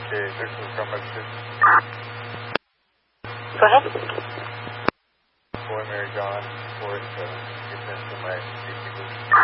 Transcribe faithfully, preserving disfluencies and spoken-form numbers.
Okay, this is from a Go ahead. Boy Mary John, four eight seven. Get into my D C group.